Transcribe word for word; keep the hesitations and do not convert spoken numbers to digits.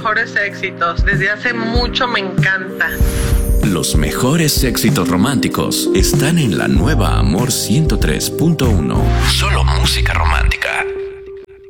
mejores éxitos. Desde hace mucho me encanta. Los mejores éxitos románticos están en la nueva Amor ciento tres punto uno. Solo música romántica.